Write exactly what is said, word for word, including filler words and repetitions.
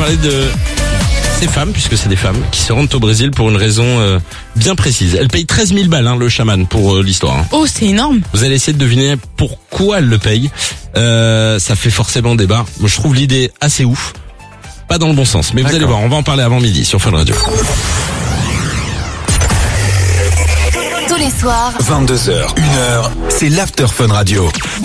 parler de ces femmes, puisque c'est des femmes, qui se rendent au Brésil pour une raison euh, bien précise. Elles payent treize mille balles, hein, le chaman, pour euh, l'histoire. Hein. Oh, c'est énorme. Vous allez essayer de deviner pourquoi elles le payent. Euh, ça fait forcément débat. Moi, je trouve l'idée assez ouf. Pas dans le bon sens, mais vous allez voir, on va en parler avant midi sur Fun Radio. Tous les soirs, vingt-deux heures, une heure, c'est l'After Fun Radio.